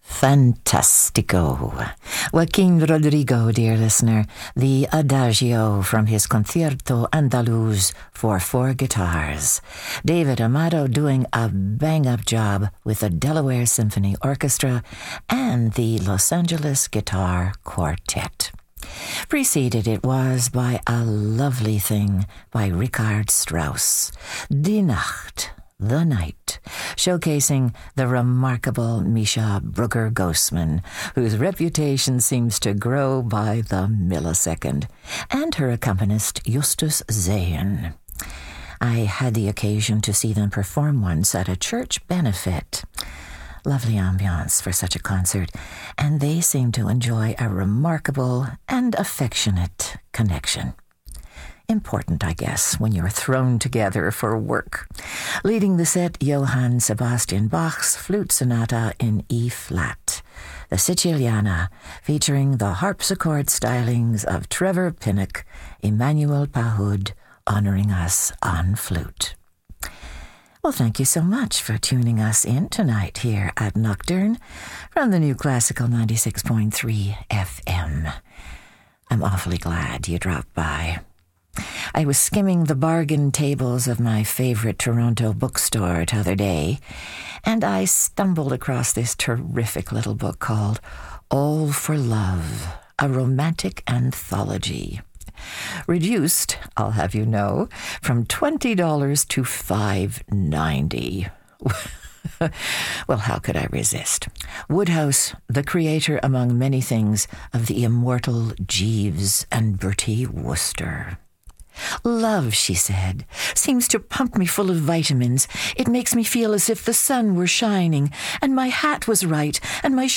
Fantastico. Joaquin Rodrigo, dear listener, the Adagio from his Concierto Andaluz for 4 guitars. David Amado doing a bang-up job with the Delaware Symphony Orchestra and the Los Angeles Guitar Quartet. Preceded it was by A Lovely Thing by Richard Strauss, Die Nacht, The Night, showcasing the remarkable Misha Brugger-Gosman, whose reputation seems to grow by the millisecond, and her accompanist Justus Zehen. I had the occasion to see them perform once at a church benefit. Lovely ambiance for such a concert, and they seem to enjoy a remarkable and affectionate connection. Important, I guess, when you're thrown together for work. Leading the set, Johann Sebastian Bach's Flute Sonata in E-flat, the Siciliana, featuring the harpsichord stylings of Trevor Pinnock, Emmanuel Pahud, honoring us on flute. Well, thank you so much for tuning us in tonight here at Nocturne from the New Classical 96.3 FM. I'm awfully glad you dropped by. I was skimming the bargain tables of my favorite Toronto bookstore t'other day, and I stumbled across this terrific little book called All for Love, a romantic anthology. Reduced, I'll have you know, from $20 to $5.90. Well, how could I resist? Woodhouse, the creator, among many things, of the immortal Jeeves and Bertie Wooster. Love, she said, seems to pump me full of vitamins. It makes me feel as if the sun were shining, and my hat was right, and my